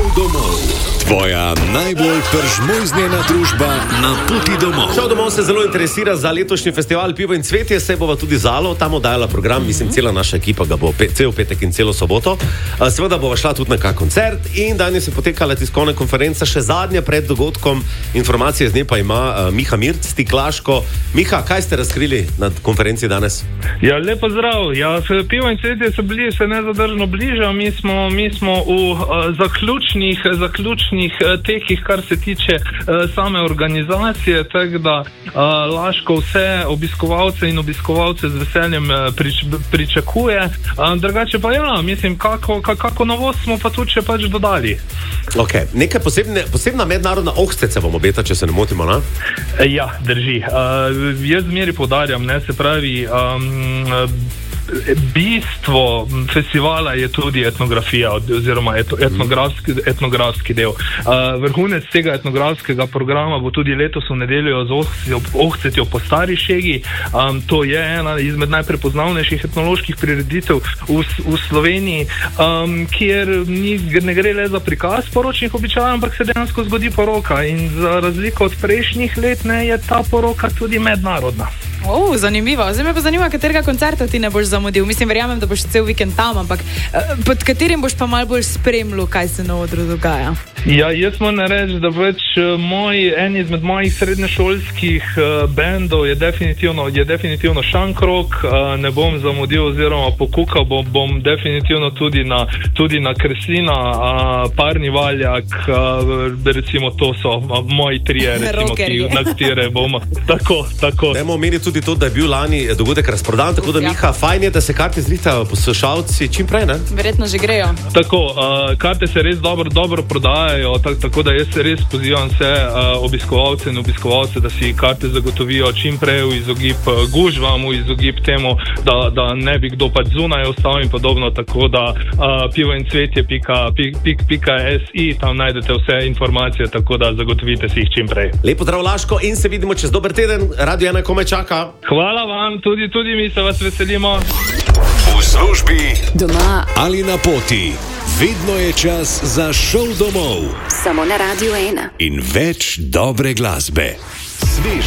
domov. Tvoja najbolj peržmojznjena družba na poti domov. Šel domov se zelo interesira za letošnji festival Pivo in cvetje, se bova tudi Zalo tam oddajala program, mislim, cela naša ekipa ga bo cel petek in celo soboto. Seveda bova šla tudi na kak koncert in danes je potekala tiskovna konferenca, še zadnja pred dogodkom. Informacije z nje pa ima Miha Mirc, Stiklaško. Miha, kaj ste razkrili na konferenci danes? Ja, lepo zdrav. Ja, Pivo in cvetje se nezadržno bliža. Mi smo v zaključnih tekih, kar se tiče same organizacije, tako da Laško vse obiskovalce in obiskovalce z veseljem pričakuje. Drugače pa ja, mislim, kako novost smo pa tudi še pač dodali. Ok, nekaj posebna mednarodna ohcet vam obeta, če se ne motimo, ne? Ja, drži. Jaz zmeri poudarjam, ne, se pravi, bistvo festivala je tudi etnografija oziroma etnografski del. Vrhunec tega etnografskega programa bo tudi letos v nedeljo z ohcetjo po Stari Šegi. To je ena izmed najprepoznavnejših etnoloških prireditev v Sloveniji, kjer ne gre le za prikaz poročnih običajev, ampak se dejansko zgodi poroka in za razliko od prejšnjih let je ta poroka tudi mednarodna. Zanimivo. Zdaj me pa zanima, katerega koncerta ti ne boš zamudil. Mislim, verjamem, da boš cel vikend tam, ampak pod katerim boš pa malo bolj spremljal, kaj se na odru dogaja? Ja, jaz moram reči, da en izmed mojih srednješolskih bendov je definitivno Šankrok. Ne bom zamudil oziroma pokukal, bom definitivno tudi na Kreslina, Parni Valjak, recimo to so moji trije, recimo, na katere bomo. Tako. Dajmo omeniti tudi to, da je bil lani dogodek razprodan, tako da Miha, fajn je, da se karte zrihtajo poslušalci čim prej, ne? Verjetno že grejo. Tako, karte se res dobro prodajajo, tako da jaz se res pozivam vse obiskovalce in obiskovalce, da si karte zagotovijo čim prej v izogib gužvam, v izogib temu, da ne bi kdo pač zunaj ostal in podobno, tako da pivoincvetje.si, tam najdete vse informacije, tako da zagotovite si jih čim prej. Lepo zdrav Laško in se vidimo čez dober teden. Radio 1 komaj čaka. Hvala vam, tudi mi se vas veselimo. V službi, doma ali na poti, vedno je čas za šov domov. Samo na Radio 1. In več dobre glasbe. Svež